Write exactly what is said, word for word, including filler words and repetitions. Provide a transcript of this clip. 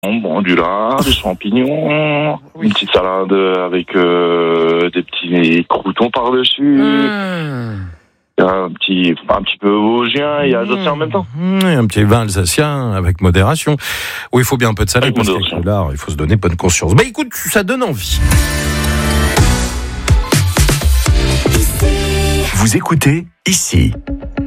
Bon, du lard, des champignons, Oui. une petite salade avec euh, des petits croutons par-dessus, Mmh. un petit, un petit peu vosgien et alsacien en même temps. Mmh, et un petit vin alsacien avec modération. Oui, il faut bien un peu de salade Avec parce qu'avec modération. le lard, il faut se donner bonne conscience. Bah écoute, ça donne envie. Vous écoutez ici.